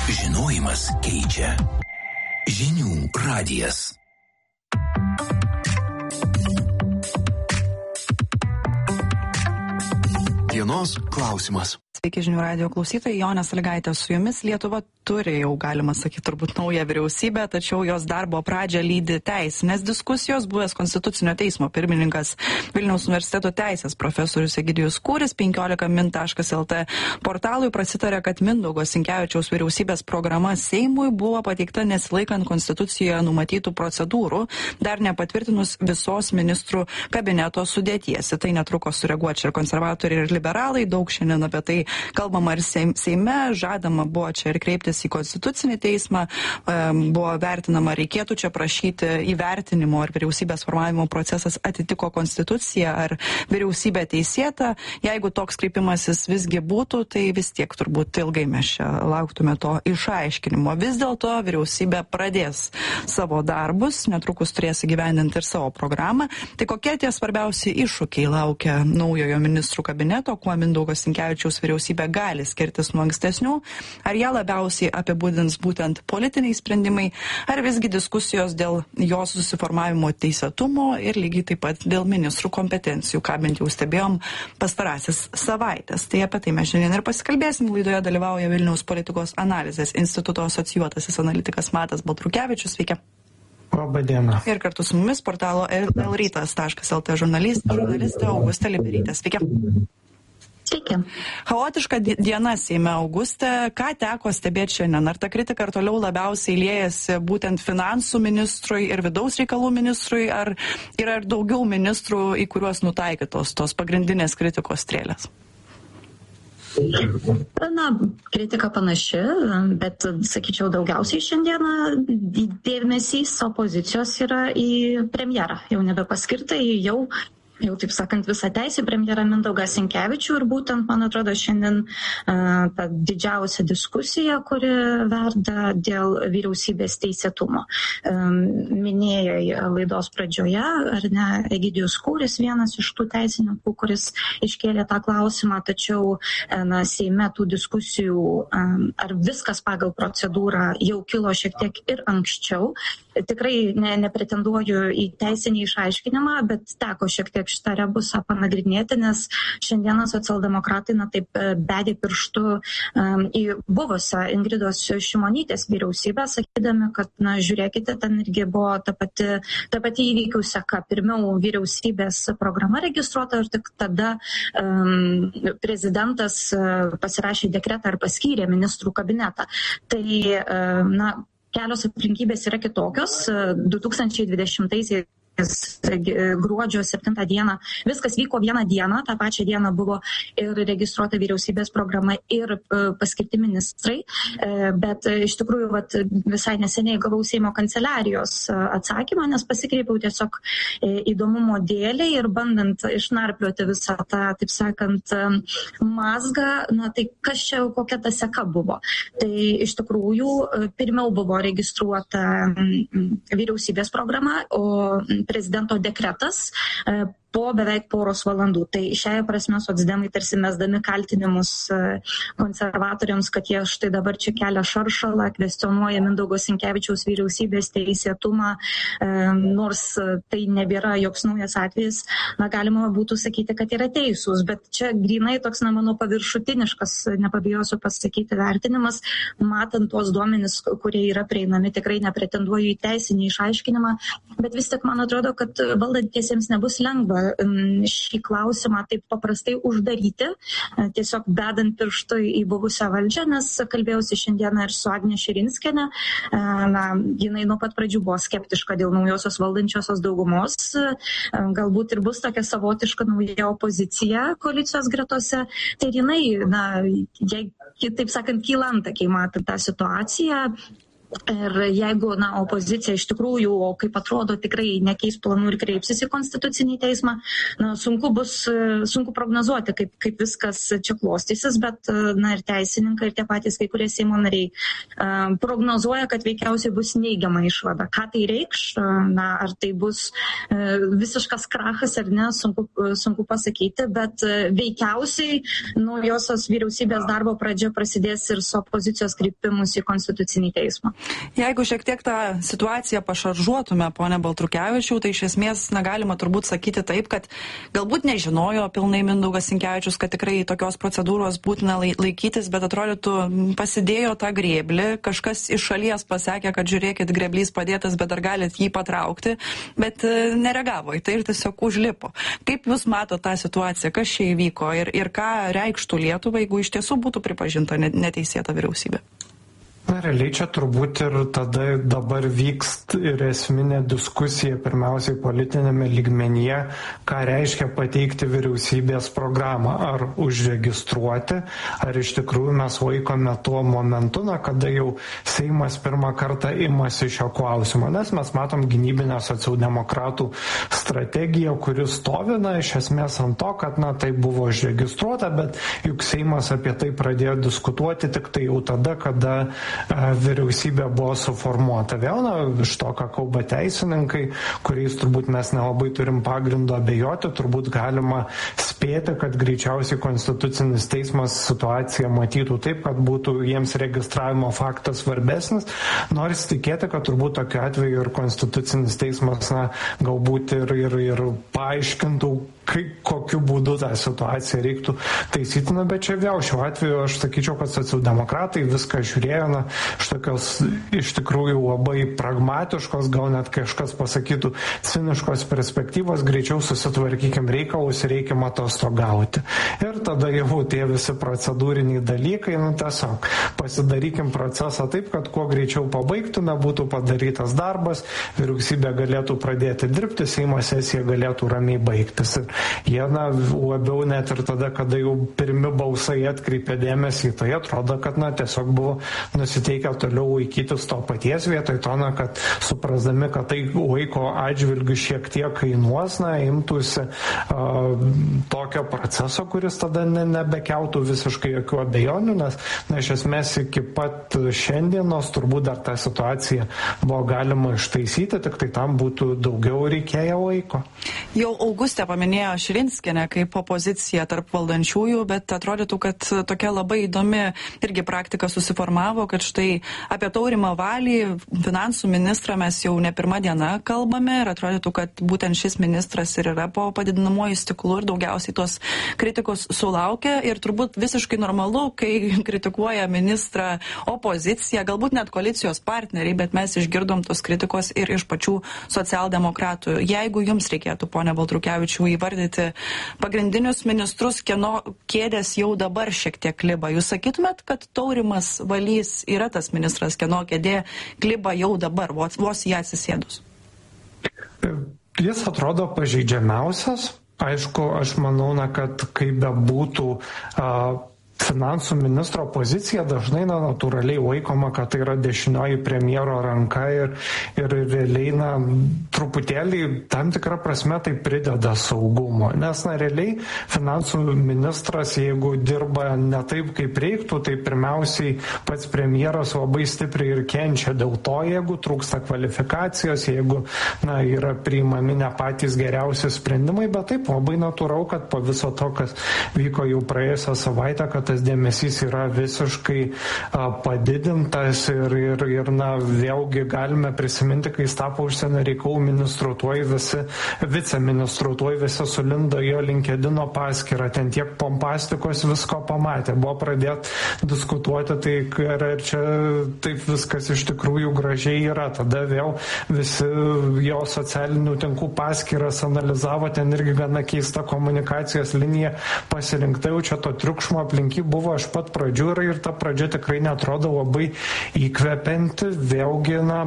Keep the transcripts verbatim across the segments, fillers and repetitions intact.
Žinojimas keičia. Žinių radijas. Dienos klausimas. Sveiki žinių radijo klausytojai, Jonė Sąlygaitė su jumis. Lietuva turi jau, galima sakyti, turbūt naują vyriausybę, tačiau jos darbo pradžią lydi teisinės diskusijos. Buvęs Konstitucinio teismo pirmininkas Vilniaus universiteto teisės profesorius Egidijus Kūris penkiolika min taškas el tė portalui prasitarė, kad Mindaugo Sinkevičiaus vyriausybės programa Seimui buvo pateikta nesilaikant Konstitucijoje numatytų procedūrų, dar nepatvirtinus visos ministrų kabineto sudėties. Į tai netruko sureaguoti ir konservatoriai ir liberalai, daug šiandien apie tai kalbama ir Seime, žadama buvo čia ir kreiptis į Konstitucinį teismą, buvo vertinama, reikėtų čia prašyti įvertinimo, ar vyriausybės formavimo procesas atitiko Konstituciją, ar vyriausybė teisėta. Jeigu toks kreipimasis visgi būtų, tai vis tiek turbūt ilgai mes čia lauktume to išaiškinimo. Vis dėlto vyriausybė pradės savo darbus, netrukus turės įgyvendinti ir savo programą. Tai kokie tie svarbiausi iššūkiai laukia naujojo ministrų kabineto, kuo Mindaugo Sinkevičiaus vyriausybė gali skirtis nuo ankstesnių, ar ją labiausiai apibūdins būtent politiniai sprendimai, ar visgi diskusijos dėl jos susiformavimo teisėtumo ir lygiai taip pat dėl ministrų kompetencijų, ką bent jau stebėjom pastarasis savaitės. Tai apie tai mes šiandien ir pasikalbėsim. Laidoje dalyvauja Vilniaus politikos analizės instituto asocijuotasis analitikas Matas Baltrukevičius. Sveiki. Labą dieną. Ir kartu su mumis portalo elrytas taškas el tė žurnalistė, žurnalistė Augustė Liberytė. Sveiki. Sveiki. Chaotiška diena Seime, Augustė. Ką teko stebėti šiandien? Ar ta kritika ir toliau labiausiai liejasi būtent finansų ministrui ir vidaus reikalų ministrui, ar yra ir daugiau ministrų, į kuriuos nutaikytos tos pagrindinės kritikos strėlės? Na, kritika panaši, bet, sakyčiau, daugiausiai šiandieną dėmesys opozicijos yra į premjerą. Jau nebepaskirta, jau jau, taip sakant, visą teisę premjerą Mindaugą Sinkevičių ir būtent, man atrodo, šiandien uh, ta didžiausia diskusija, kuri verda dėl vyriausybės teisėtumo. Um, minėjai laidos pradžioje, ar ne, Egidijus Kūris, vienas iš tų teisininkų, kuris iškėlė tą klausimą, tačiau na, Seime tų diskusijų, um, ar viskas pagal procedūrą jau kilo šiek tiek ir anksčiau. Tikrai ne, nepretenduoju į teisinį išaiškinimą, bet teko šiek tiek šitą rebusą panagrinėti, nes šiandieną socialdemokratai na, taip bedė pirštu um, į buvusią Ingridos Šimonytės vyriausybę, sakydami, kad, na, žiūrėkite, ten irgi buvo ta pati, ta pati įvykių seka. Pirmiau vyriausybės programa registruota ir tik tada um, prezidentas uh, pasirašė dekretą ir paskyrė ministrų kabinetą. Tai, uh, na, kelios aplinkybės yra kitokios. du tūkstančiai dvidešimtaisiais gruodžio septintą dieną viskas vyko vieną dieną, tą pačią dieną buvo ir registruota vyriausybės programa ir paskirti ministrai, bet iš tikrųjų vat, visai neseniai gavau Seimo kanceliarijos atsakymą, nes pasikreipiau tiesiog įdomumo dėlei ir bandant išnarplioti visą tą, taip sakant, mazgą, na tai kas čia, kokia ta seka buvo. Tai iš tikrųjų pirmiau buvo registruota vyriausybės programa, o prezidento dekretas po beveik poros valandų. Tai šiai prasme socdemai tarsi mesdami kaltinimus konservatoriams, kad jie štai dabar čia kelia šaršalą, kvestionuoja Mindaugo Sinkevičiaus vyriausybės teisėtumą, nors tai nebėra joks naujas atvejis, na galima būtų sakyti, kad yra teisūs, bet čia grinai toks, na manau, paviršutiniškas, nepabijosiu pasakyti, vertinimas, matant tuos duomenis, kurie yra prieinami, tikrai nepretenduoju į teisinį išaiškinimą, bet vis tik man atrodo, kad valdantiesiems nebus lengva šį klausimą taip paprastai uždaryti, tiesiog bedant pirštu į buvusią valdžią, nes kalbėjausi šiandieną ir su Agne Širinskiene, na, jinai nuo pat pradžių buvo skeptiška dėl naujosios valdančiosios daugumos, galbūt ir bus tokia savotiška nauja opozicija koalicijos gretose, tai jinai, na, jei, taip sakant, kyla antakiai matant tą situaciją, Ir jeigu, na, opozicija iš tikrųjų, kaip atrodo, tikrai nekeis planų ir kreipsis į Konstitucinį teismą, na, sunku bus, sunku prognozuoti, kaip, kaip viskas čia klostysis, bet, na, ir teisininkai, ir tie patys kai kurie Seimo nariai uh, prognozuoja, kad veikiausiai bus neigiama išvada. Ką tai reikš? Uh, na, ar tai bus uh, visiškas krachas ar ne, sunku, uh, sunku pasakyti, bet uh, veikiausiai naujosios vyriausybės darbo pradžia prasidės ir su opozicijos kreipimus į Konstitucinį teismą. Jeigu šiek tiek tą situaciją pašaržuotume, pone Baltrukevičiau, tai iš esmės negalima turbūt sakyti taip, kad galbūt nežinojo pilnai Mindaugas Sinkevičius, kad tikrai tokios procedūros būtina laikytis, bet atrodytų pasidėjo tą grėblį, kažkas iš šalies pasakė, kad žiūrėkit, grėblys padėtas, bet dar galit jį patraukti, bet nereagavo į tai ir tiesiog užlipo. Kaip Jūs matote tą situaciją, kas čia įvyko ir, ir ką reikštų Lietuvai, jeigu iš tiesų būtų pripažinta neteisėta vyriausybė? Na, realiai čia turbūt ir tada dabar vykst ir esminė diskusija pirmiausiai politinėme lygmenyje, ką reiškia pateikti vyriausybės programą, ar užregistruoti, ar iš tikrųjų mes laikome tuo momentu, na, kada jau Seimas pirmą kartą imasi šio klausimo, nes mes matom gynybinę socialdemokratų strategiją, kuris stovi, na, iš esmės ant to, kad, na, tai buvo užregistruota, bet juk Seimas apie tai pradėjo diskutuoti tik tai jau tada, kada vyriausybė buvo suformuota. Vėl, na, iš to, ką kalba teisininkai, kuriais turbūt mes nelabai turim pagrindo abejoti, turbūt galima spėti, kad greičiausiai Konstitucinis teismas situaciją matytų taip, kad būtų jiems registravimo faktas svarbesnis, nors tikėti, kad turbūt tokiu atveju ir Konstitucinis teismas, na, galbūt ir, ir, ir paaiškintų, kaip, kokiu būdu tą situaciją reiktų taisyti, na, bet čia vėl šiuo atveju aš sakyčiau, kad socialdemokratai viską žiūrėjo, na, iš tokios iš tikrųjų labai pragmatiškos, gal net kažkas pasakytų ciniškos perspektyvos, greičiau susitvarkykim reikalus ir reikim atostogauti. Ir tada jau tie visi procedūriniai dalykai, nu, tiesiog pasidarykim procesą taip, kad kuo greičiau pabaigtume, būtų padarytas darbas, vyriausybė galėtų pradėti dirbti, Seimo sesija galėtų ramiai baigtis. Ir jie, na, labiau net ir tada, kada jau pirmi balsai atkreipė dėmesį, tai atrodo, kad, na, tiesiog buvo nusiteikę toliau laikytis to paties vietoj to, na, kad suprasdami, kad tai laiko atžvilgių šiek tiek kainuos, na, imtųsi uh, tokio proceso, kuris tada ne, nebekeltų visiškai jokių abejonių, nes, na, iš esmės iki pat šiandienos turbūt dar tą situaciją buvo galima ištaisyti, tik tai tam būtų daugiau reikėję laiko. Jau Augustė paminėjo Širinskienę kaip opozicija tarp valdančiųjų, bet atrodytų, kad tokia labai įdomi irgi praktika susiformavo, kad štai apie Taurimą Valį, finansų ministrą, mes jau ne pirmą dieną kalbame ir atrodytų, kad būtent šis ministras ir yra po padidinamuoju stiklu ir daugiausiai tos kritikos sulaukia ir turbūt visiškai normalu, kai kritikuoja ministrą opozicija, galbūt net koalicijos partneriai, bet mes išgirdom tos kritikos ir iš pačių socialdemokratų. Jeigu jums reikėtų, pone Baltrukevičiau, įvardyti pagrindinius ministrus, kieno kėdės jau dabar šiek tiek kliba, jūs sakytumėt, kad Taurimas Valys yra tas ministras, kieno kėdė kliba jau dabar, vos, vos ją atsisėdus? Jis atrodo pažeidžiamiausias. Aišku, aš manau, na, kad kaip bebūtų uh, finansų ministro pozicija dažnai, na, natūraliai laikoma, kad tai yra dešinioji premjero ranka ir, ir realiai, na, truputėlį tam tikrą prasme tai prideda saugumo. Nes, na, realiai finansų ministras, jeigu dirba ne taip, kaip reiktų, tai pirmiausiai pats premjeras labai stipriai ir kenčia dėl to, jeigu trūksta kvalifikacijos, jeigu, na, yra priimami ne patys geriausi sprendimai, bet taip labai natūralu, kad po viso to, kas vyko jau praėjusią savaitę, kad tas dėmesys yra visiškai a, padidintas ir, ir, ir na, vėlgi galime prisiminti, kai jis tapo užsienio reikalų ministru, tuoj visi, viceministru, tuoj visi sulindo jo LinkedIno paskyrą, ten tiek pompastikos visko pamatė, buvo pradėt diskutuoti, tai ar, ar čia taip viskas iš tikrųjų gražiai yra, tada vėl visi jo socialinių tinklų paskyras analizavo, ten irgi gana keista komunikacijos linija pasirinkta, jau čia to triukšmo aplinkybių buvo iš pat pradžių ir, ir ta pradžia tikrai netrodo labai įkvepianti. Vėlgi, na,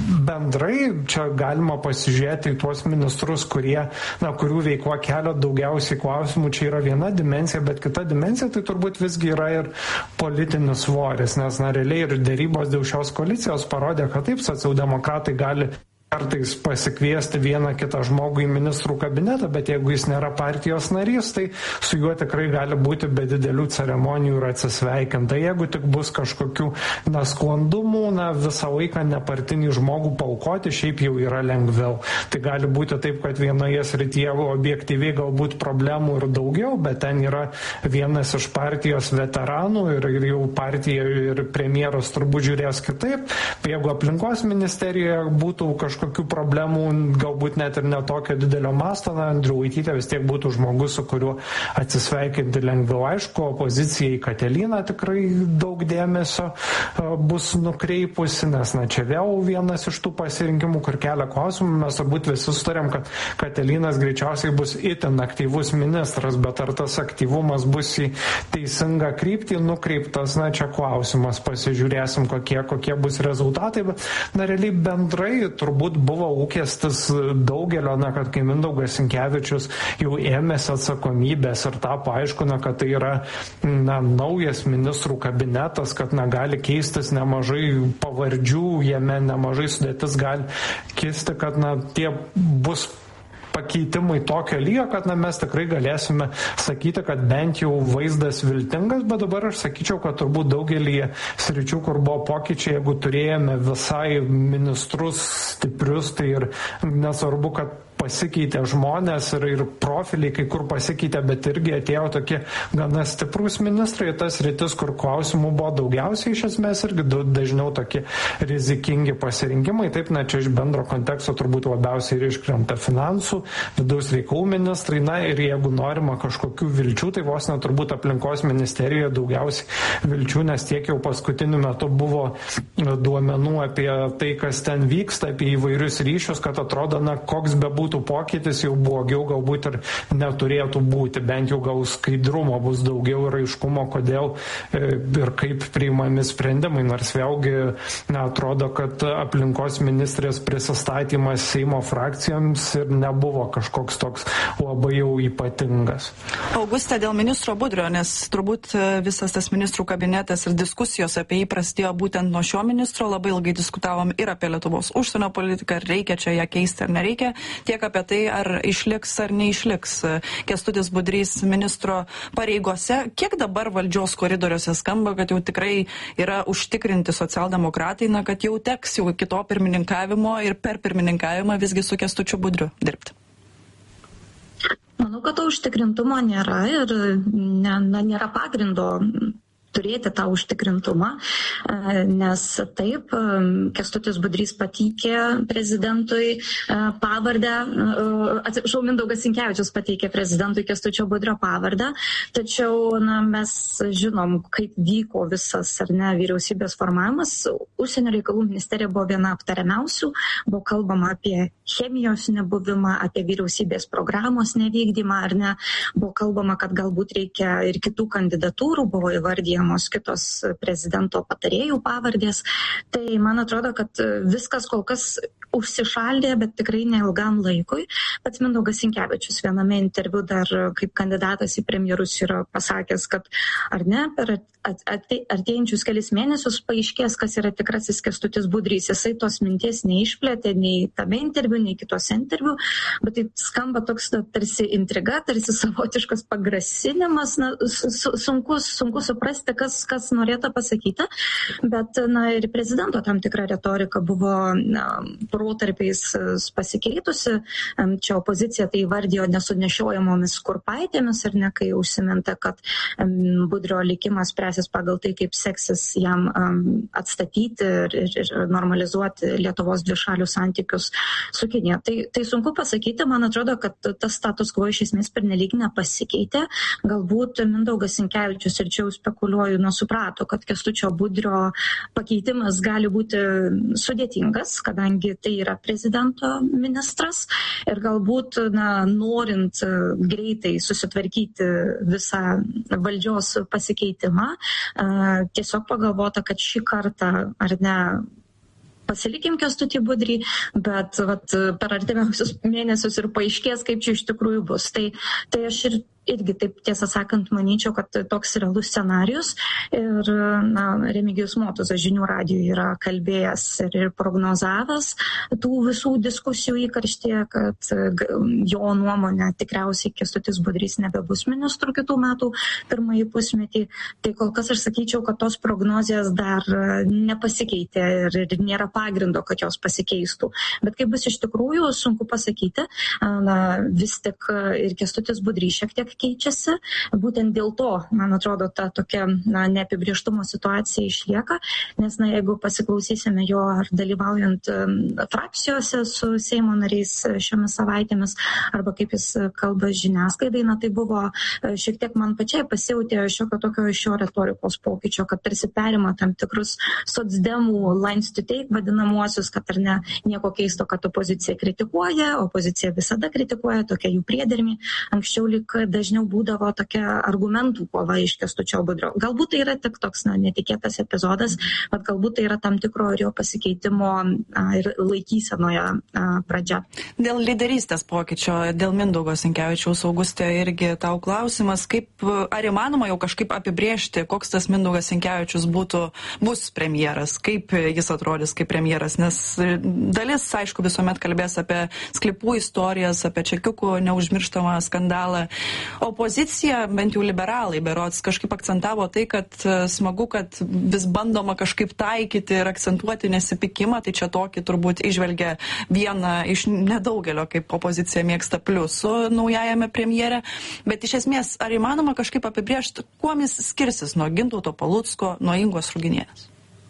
bendrai čia galima pasižiūrėti į tuos ministrus, kurie, na, kurių veikla kelia daugiausiai klausimų. Čia yra viena dimensija, bet kita dimensija tai turbūt visgi yra ir politinis svoris, nes, na, realiai ir dėrybos dėl šios koalicijos parodė, kad taip socialdemokratai gali kartais pasikviesti vieną kitą žmogų į ministrų kabinetą, bet jeigu jis nėra partijos narys, tai su juo tikrai gali būti be didelių ceremonijų ir atsisveikinta. Jeigu tik bus kažkokių nesklandumų, na, visą laiką nepartinį žmogų paukoti šiaip jau yra lengviau. Tai gali būti taip, kad vienoje srityje objektyviai galbūt problemų ir daugiau, bet ten yra vienas iš partijos veteranų ir, ir jau partija ir premjeras turbūt žiūrės kitaip. Jeigu aplinkos ministerijoje būtų kažkokių kokių problemų, galbūt net ir netokio didelio masto, na, Andriulaitytė vis tiek būtų žmogus, su kuriuo atsisveikinti lengviau. Aišku, opozicija į Kateliną tikrai daug dėmesio bus nukreipusi, nes, na, čia vėl vienas iš tų pasirinkimų, kur kelia klausimų. Mes turbūt visi sutarėm, kad Katelinas greičiausiai bus itin aktyvus ministras, bet ar tas aktyvumas bus į teisingą kryptį nukreiptas, na, čia klausimas. Pasižiūrėsim, kokie, kokie bus rezultatai, bet, na, realiai bendrai turbūt buvo lūkestis daugelio, na, kad kai Mindaugas Sinkevičius jau ėmėsi atsakomybės ir tapo aišku, na, kad tai yra, na, naujas ministrų kabinetas, kad, na, gali keistis nemažai pavardžių, jame nemažai sudėtis gali kisti, kad, na, tie bus pakeitimai tokio lygio, kad, na, mes tikrai galėsime sakyti, kad bent jau vaizdas viltingas, bet dabar aš sakyčiau, kad turbūt daugelį sričių, kur buvo pokyčiai, jeigu turėjome visai ministrus stiprius, tai ir nesvarbu, kad pasikeitė žmonės ir, ir profiliai kai kur pasikeitė, bet irgi atėjo tokie gana stiprus ministrai, tas rytis, kur klausimų buvo daugiausiai, iš esmės irgi dažniau tokie rizikingi pasirinkimai. Taip, na, čia iš bendro konteksto turbūt labiausiai ir iškrenta finansų, vidaus reikalų ministrai, na, ir jeigu norima kažkokių vilčių, tai vos net turbūt aplinkos ministerijoje daugiausiai vilčių, nes tiek jau paskutiniu metu buvo duomenų apie tai, kas ten vyksta, apie įvairius ryšius, kad atrodo, na, koks bebūtų pokytis, jau blogiau galbūt ir neturėtų būti, bent jau gal skaidrumo bus daugiau ir aiškumo, kodėl ir kaip priimami sprendimai, nors vėlgi, na, atrodo, kad aplinkos ministrės prisistatymas Seimo frakcijoms ir nebuvo kažkoks toks labai jau ypatingas. Auguste, dėl ministro Budrio, nes turbūt visas tas ministrų kabinetas ir diskusijos apie jį prasidėjo būtent nuo šio ministro, labai ilgai diskutavom ir apie Lietuvos užsienio politiką, ar reikia čia ją keisti ar nereikia, tiek apie tai, ar išliks ar neišliks Kęstutis Budrys ministro pareigose. Kiek dabar valdžios koridoriuose skamba, kad jau tikrai yra užtikrinti socialdemokratai, na, kad jau teks jau iki to pirmininkavimo ir per pirmininkavimą visgi su Kęstučiu Budriu dirbti? Manau, kad to užtikrintumo nėra ir ne, na, nėra pagrindo turėti tą užtikrintumą, nes taip, Kęstutis Budrys pateikė prezidentui pavardę, atsiprašau, Mindaugas Sinkevičius pateikė prezidentui Kęstučio Budrio pavardę, tačiau, na, mes žinom, kaip vyko visas, ar ne, vyriausybės formavimas. Užsienio reikalų ministerija buvo viena aptariamiausių, buvo kalbama apie chemijos nebuvimą, apie vyriausybės programos nevykdymą, ar ne, buvo kalbama, kad galbūt reikia ir kitų kandidatūrų, buvo įvardyjama kitos prezidento patarėjų pavardės. Tai man atrodo, kad viskas kol kas užsišaldė, bet tikrai neilgam laikui. Pats Mindaugas Sinkevičius viename interviu dar kaip kandidatas į premjerus yra pasakęs, kad ar ne, per artėjančius kelis mėnesius paaiškės, kas yra tikrasis Kęstutis Budrys. Jisai tos minties neišplėtė nei tame interviu, nei kitose interviu, bet tai skamba toks na, tarsi intriga, tarsi savotiškas pagrasinimas, na, sunku, sunku suprasti, kas, kas norėta pasakyti, bet na, ir prezidento tam tikra retorika buvo na, protarpiais pasikeitusi. Čia opozicija tai įvardijo nesunešiojamomis kurpaitėmis, ar ne, kai užsiminta, kad Budrio likimas spręsis pagal tai, kaip seksis jam atstatyti ir, ir, ir normalizuoti Lietuvos dvišalių santykius su Kinija. Tai, tai sunku pasakyti, man atrodo, kad tas status quo iš esmės pernelyg nepasikeitė. Galbūt Mindaugas Sinkevičius, ir čia jau spekuliuoju, nesuprato, kad Kęstučio Budrio pakeitimas gali būti sudėtingas, kadangi tai jisai yra prezidento ministras ir galbūt, na, norint greitai susitvarkyti visą valdžios pasikeitimą, tiesiog pagalvota, kad šį kartą, ar ne, pasilikim Kęstutį Budrį, bet vat, per artimiausius mėnesius ir paaiškės, kaip čia iš tikrųjų bus. Tai, tai aš ir irgi taip tiesą sakant manyčiau, kad toks realus scenarius ir na, Remigijus Motuzas žinių radijui yra kalbėjęs ir, ir prognozavęs tų visų diskusijų įkarštyje, kad jo nuomonė tikriausiai Kęstutis Budrys nebebus ministru kitų metų pirmąjį pusmetį. Tai kol kas aš sakyčiau, kad tos prognozijas dar nepasikeitė ir, ir nėra pagrindo, kad jos pasikeistų. Bet kaip bus iš tikrųjų, sunku pasakyti. Na, vis tik ir Kęstutis Budrys šiek tiek keičiasi. Būtent dėl to, man atrodo, ta tokia na, neapibrėžtumo situacija išlieka, nes na, jeigu pasiklausysime jo ar dalyvaujant um, frakcijose su Seimo nariais šiomis savaitėmis, arba kaip jis kalba žiniasklaidai, na, tai buvo šiek tiek man pačiai pasijautė šiokio tokio iš jo retorikos pokyčio, kad tarsi perima tam tikrus socdemų lines to take vadinamuosius, kad ar ne nieko keisto, kad opozicija kritikuoja, opozicija visada kritikuoja, tokia jų priedermė. Anksčiau lyg dažniau būdavo tokia argumentų kova iš Kęstučio Budrio. Galbūt tai yra tik toks na, netikėtas epizodas, bet galbūt tai yra tam tikro ir jo pasikeitimo a, ir laikysenoje a, pradžia. Dėl lyderystės pokyčio, dėl Mindaugo Sinkevičiaus, Augustė, irgi tau klausimas, kaip, ar įmanoma jau kažkaip apibrėžti, koks tas Mindaugas Sinkevičius būtų, bus premjeras, kaip jis atrodys kaip premjeras, nes dalis, aišku, visuomet kalbės apie sklypų istorijas, apie čekiukų neužmirštamą skandalą. Opozicija, bent jau liberalai, berods, kažkaip akcentavo tai, kad smagu, kad vis bandoma kažkaip taikyti ir akcentuoti nesipykimą, tai čia tokį turbūt išvelgia vieną iš nedaugelio, kaip opozicija mėgsta pliusų naujajame premjere. Bet iš esmės, ar įmanoma kažkaip apibrėžti, kuo jis skirsis nuo Gintauto Palucko, nuo Ingos Ruginienės?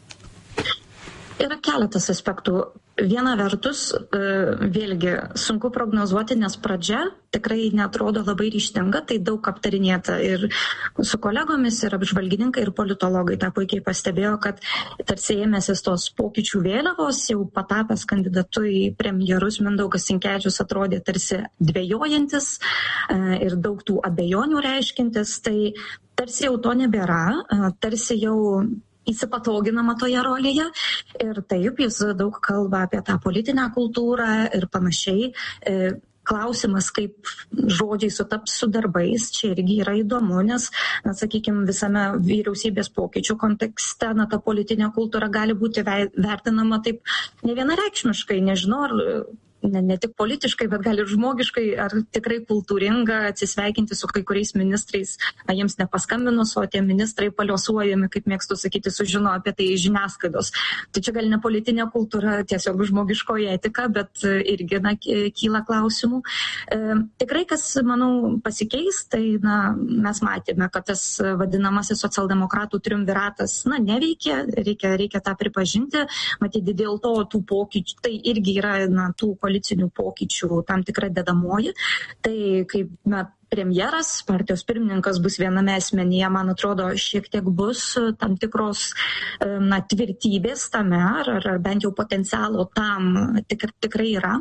Yra keletas aspektų. Viena vertus, vėlgi, sunku prognozuoti, nes pradžia tikrai netrodo labai ryžtinga, tai daug aptarinėta ir su kolegomis, ir apžvalgininkai, ir politologai tą puikiai pastebėjo, kad tarsi ėmėsis tos pokyčių vėliavos, jau patapęs kandidatu į premjerus Mindaugas Sinkevičius atrodė tarsi dvejojantis ir daug tų abejonių reiškintis, tai tarsi jau to nebėra, tarsi jau įsipatoginama toje rolėje ir taip jis daug kalba apie tą politinę kultūrą ir panašiai. Klausimas, kaip žodžiai sutaps su darbais, čia irgi yra įdomu, nes, na, sakykime, visame vyriausybės pokyčių kontekste, na, ta politinė kultūra gali būti vertinama taip nevienareikšmiškai, nežinau, ar Ne, ne tik politiškai, bet gal ir žmogiškai, ar tikrai kultūringa atsisveikinti su kai kuriais ministrais, na, jiems nepaskambinus, o tie ministrai paliosuojami, kaip mėgstu sakyti, sužino apie tai žiniasklaidos. Tai čia gal ne politinė kultūra, tiesiog žmogiškoji etika, bet irgi na, kyla klausimų. E, tikrai, kas, manau, pasikeis, tai na, mes matėme, kad tas vadinamasis socialdemokratų triumviratas na, neveikia, reikia, reikia tą pripažinti, matyti dėl to tų pokyčių, tai irgi yra na, tų koalicinių pokyčių tam tikra dedamoji. Tai kaip na, premjeras, partijos pirmininkas bus viename asmenyje, man atrodo, šiek tiek bus tam tikros na, tvirtybės tame, ar, ar bent jau potencialo tam tik, tikrai yra.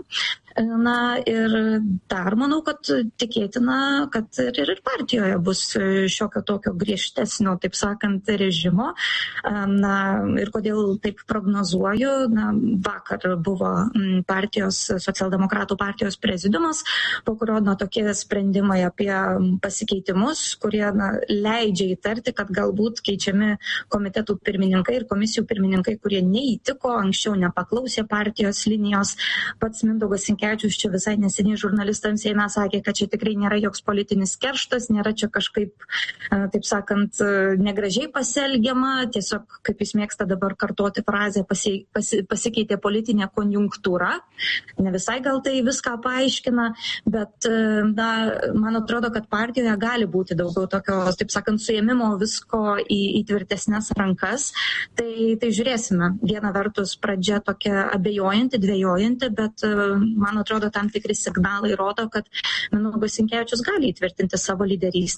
Na ir dar manau, kad tikėtina, kad ir, ir partijoje bus šiokio tokio griežtesnio, taip sakant, režimo. Na ir kodėl taip prognozuoju, na, vakar buvo partijos, socialdemokratų partijos prezidiumas, po kurio na, tokie sprendimai apie pasikeitimus, kurie na, leidžia įtarti, kad galbūt keičiami komitetų pirmininkai ir komisijų pirmininkai, kurie neįtiko, anksčiau nepaklausė partijos linijos. Pats Mindaugas Sinkevičius čia visai neseniai žurnalistams Seime sakė, kad čia tikrai nėra joks politinis kerštas, nėra čia kažkaip, taip sakant, negražiai pasielgiama, tiesiog, kaip jis mėgsta dabar kartoti frazę, pasi, pasi, pasikeitė politinė konjunktūra. Ne visai gal tai viską paaiškina, bet na, man atrodo, kad partijoje gali būti daugiau tokio, taip sakant, suėmimo visko į, į tvirtesnės rankas. Tai, tai žiūrėsime. Viena vertus pradžia tokia abejojanti, dvejojanti, bet man atrodo, tam tikri signalai rodo, kad Mindaugas Sinkevičius gali įtvirtinti savo lyderystę.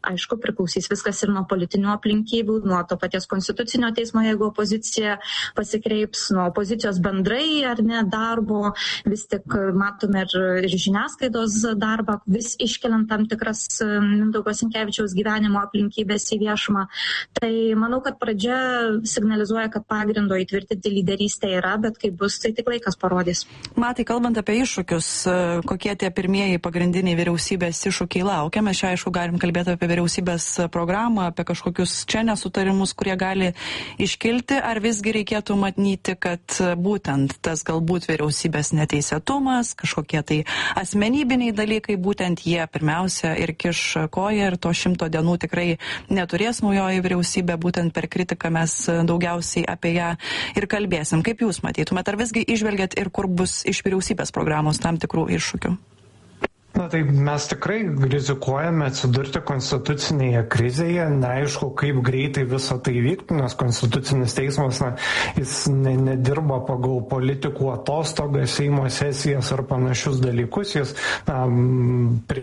aišku, priklausys viskas ir nuo politinių aplinkybių, nuo to paties konstitucinio teismo, jeigu opozicija pasikreips, nuo opozicijos bendrai ar ne darbo, vis tik matome ir, ir žiniasklaidos darbą, vis iškeliant tam tikras Mindaugo Sinkevičiaus gyvenimo aplinkybės į viešumą. Tai manau, kad pradžia signalizuoja, kad pagrindo įtvirtinti lyderystę yra, bet kaip bus, tai tik laikas parodys. Matai, kalbant apie iššūkius, kokie tie pirmieji pagrindiniai vyriausybės iššūkiai laukia, mes čia aišku galim kalbėti apie vyriausybės programą, apie kažkokius čia nesutarimus, kurie gali iškilti, ar visgi reikėtų matyti, kad būtent tas galbūt vyriausybės neteisėtumas, kažkokie tai asmenybiniai dalykai, būtent jie pirmiausia ir kiš koją ir to šimto dienų tikrai neturės naujoji vyriausybė, būtent per kritiką mes daugiausiai apie ją ir kalbėsim. Kaip jūs matytumėt, ar visgi išvelgiat ir kur bus iš vyriausybės programos tam tikrų iššūkių? Na tai mes tikrai rizikuojame atsidurti konstitucinėje krizėje, neaišku, kaip greitai visą tai vyktų, nes konstitucinis teismas, na, jis ne, nedirba pagal politikų atostogas, Seimo sesijas ar panašius dalykus, jis na, prie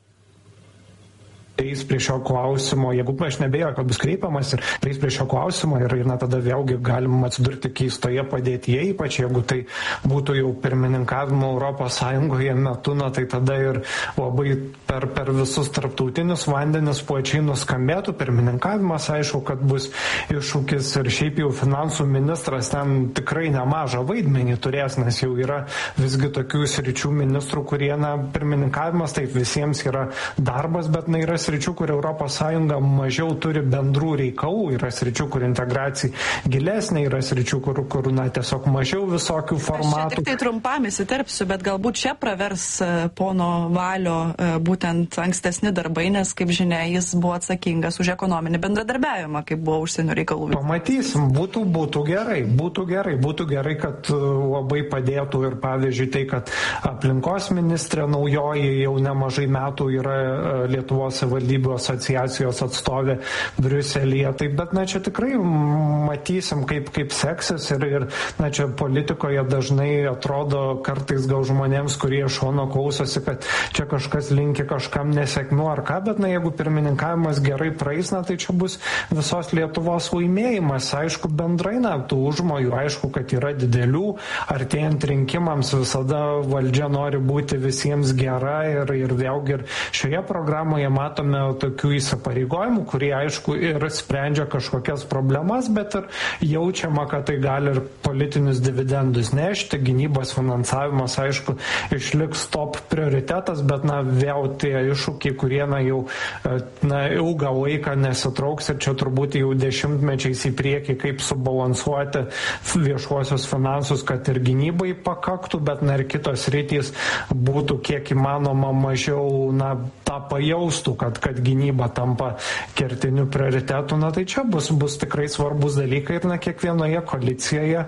prieis prie šio klausimo, jeigu aš nebejoju, kad bus kreipiamas ir prieis prie šio klausimo ir, ir na, tada vėlgi galima atsidurti keistoje padėtyje, ypač jeigu tai būtų jau pirmininkavimo Europos Sąjungoje metu, na, tai tada ir labai per, per visus tarptautinius vandenis plačiai nuskambėtų. Pirmininkavimas, aišku, kad bus iššūkis ir šiaip jau finansų ministras ten tikrai nemažą vaidmenį turės, nes jau yra visgi tokių sričių ministrų, kurie, na, pirmininkavimas taip visiems yra darbas, bet na, yra sričių, kur Europos Sąjunga mažiau turi bendrų reikalų, yra sričių, kur integracija gilesnė, yra sričių, kur, kur na, tiesiog mažiau visokių formatų. Aš čia tik tai trumpam įsiterpsiu, bet galbūt čia pravers pono Valio būtent ankstesni darbai, nes, kaip žinia, jis buvo atsakingas už ekonominį bendradarbiavimą, kaip buvo užsienio reikalų. Pamatysim, būtų, būtų gerai, būtų gerai, būtų gerai, kad labai padėtų ir pavyzdžiui tai, kad aplinkos ministrė naujoji jau nemažai metų yra Lietuvos valdybių asociacijos atstovė Briuselyje. Tai, bet na, čia tikrai matysim, kaip, kaip seksis ir, ir na, čia politikoje dažnai atrodo kartais gal žmonėms, kurie šono klausosi, kad čia kažkas linki kažkam nesėkmių ar ką, bet na, jeigu pirmininkavimas gerai praeis, na, tai čia bus visos Lietuvos laimėjimas. Aišku, bendrai, na, tų užmojų, aišku, kad yra didelių, artėjant rinkimams visada valdžia nori būti visiems gera ir, ir vėlgi ir šioje programoje matome tokių įsipareigojimų, kurie, aišku, ir sprendžia kažkokias problemas, bet ir jaučiama, kad tai gali ir politinius dividendus nešti. Gynybos finansavimas, aišku, išliks top prioritetas, bet, na, vėl tie iššūkiai, kurie, na, jau, na, ilgą laiką nesitrauks ir čia turbūt jau dešimtmečiais į priekį, kaip subalansuoti viešuosius finansus, kad ir gynybai pakaktų, bet, na, ir kitos rytys būtų kiek įmanoma mažiau, na, tą pajaustų, kad, kad gynyba tampa kertiniu prioritetu, na tai čia bus, bus tikrai svarbus dalykai ir na kiekvienoje koalicijoje,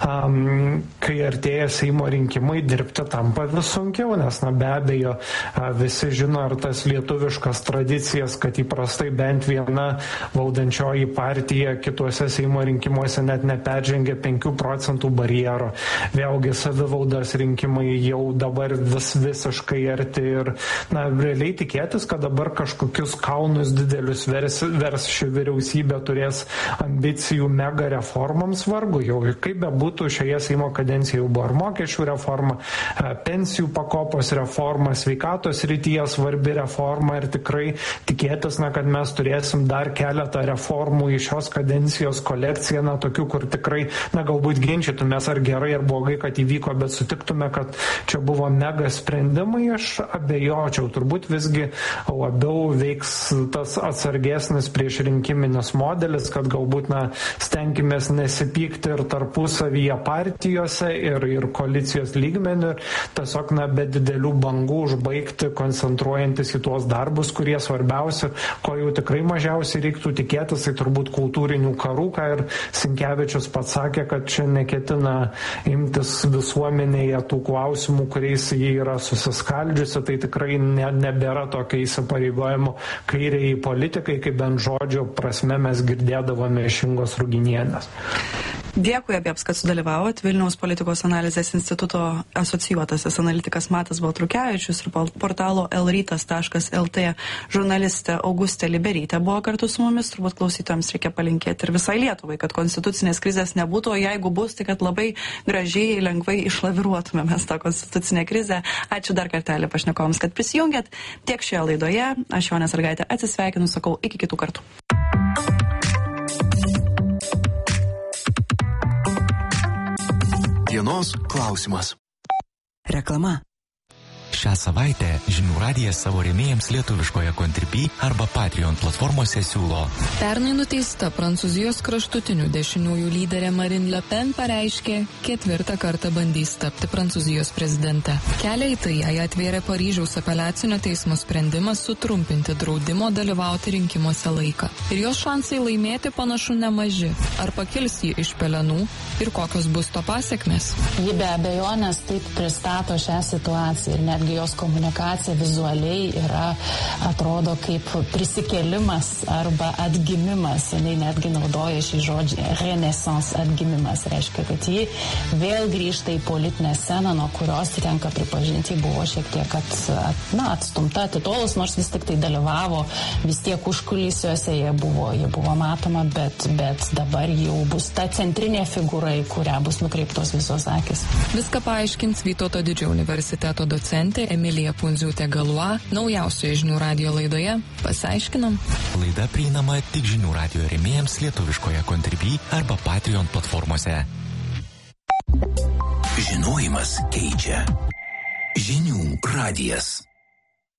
um, kai artėja Seimo rinkimai, dirbti tampa vis sunkiau, nes na be abejo uh, visi žino ir tas lietuviškas tradicijas, kad įprastai bent viena valdančioji partija kituose Seimo rinkimuose net neperžengia penkių procentų barjero. Vėlgi savivaldos rinkimai jau dabar vis visiškai arti ir na realiai tikėtis, kad dabar kažkokius kaunus didelius vers, vers ši vyriausybė turės ambicijų mega reformoms vargu. Jau kaip be būtų, šioje Seimo kadencijoje jau buvo ir mokesčių reforma, pensijų pakopos reforma, sveikatos rytyje svarbi reforma ir tikrai tikėtis, na, kad mes turėsim dar keletą reformų į šios kadencijos kolekciją, na, tokių, kur tikrai, na, galbūt ginčytumės ar gerai ar blogai, kad įvyko, bet sutiktume, kad čia buvo mega sprendimai, aš abejočiau, turbūt visgi labiau veiks tas atsargesnis prieš rinkiminis modelis, kad galbūt, na, stenkimės nesipykti ir tarpusavyje partijose ir, ir koalicijos lygmenių ir tiesiog, na, be didelių bangų užbaigti, koncentruojantis į tuos darbus, kurie svarbiausi, ko jau tikrai mažiausiai reiktų tikėtis, tai turbūt kultūrinių karų, ką ir Sinkevičius pats sakė, kad čia neketina imtis visuomenėje tų klausimų, kuriais jie yra susiskaldžiusi, tai tikrai ne, nebėra tokio įsipareigojimo kairiai politikai, kaip bent žodžio prasme mes girdėdavome iš Ingos Ruginienės. Dėkui abiems, kad sudalyvavot. Vilniaus politikos analizės instituto asocijuotasis analitikas Matas Baltrukevičius ir portalo elrytas taškas lt žurnalistė Augustė Liberytė buvo kartu su mumis. Turbūt klausytojams reikia palinkėti ir visai Lietuvai, kad konstitucinės krizės nebūtų, o jeigu bus, tai kad labai gražiai, lengvai išlaviruotume mes tą konstitucinę krizę. Ačiū dar kartelį pašnekovams, kad prisijungėt. Tiek šioje laidoje. Aš Jonė Sąlygaitė atsisveikinu, sakau iki kitų kartų. Dienos klausimas. Reklama. Šią savaitę Žinių radijas savo rėmėjams lietuviškoje Contribui arba Patreon platformose siūlo. Pernai nuteista Prancūzijos kraštutinių dešiniųjų lyderė Marine Le Pen pareiškė, ketvirtą kartą bandys tapti Prancūzijos prezidente. Kelią į tai jai atvėrė Paryžiaus apeliacinio teismo sprendimas sutrumpinti draudimo dalyvauti rinkimuose laiką. Ir jos šansai laimėti panašu nemaži. Ar pakils ji iš pelenų ir kokios bus to pasiekmes? Ji be abejonės taip pristato šią situaciją ir netgi jos komunikacija vizualiai yra, atrodo, kaip prisikėlimas arba atgimimas. Jis netgi naudoja šį žodį renaissance, atgimimas. Reiškia, kad ji vėl grįžta į politinę sceną, nuo kurios tenka pripažinti, buvo šiek tiek at, at, na, atstumta, atitolus, nors vis tik tai dalyvavo, vis tiek užkulisiuose jie buvo, jie buvo matoma, bet, bet dabar jau bus ta centrinė figūra, į kurią bus nukreiptos visos akis. Viską paaiškins Vytauto Didžiojo universiteto docentė Emilija Pundziūtė-Galua naujausioje Žinių radijo laidoje. Pasiaiškinam. Laida prieinama tik Žinių radijo rėmėjams lietuviškoje Contribui arba Patreon platformose. Žinojimas keičia. Žinių radijas.